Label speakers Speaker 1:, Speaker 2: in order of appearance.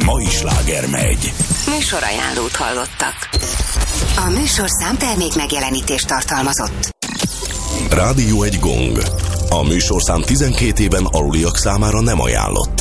Speaker 1: mai sláger megy.
Speaker 2: Műsorajánlót hallottak. A műsorszám termék megjelenítést tartalmazott.
Speaker 1: Rádió egy gong. A műsorszám 12 éven aluliak számára nem ajánlott.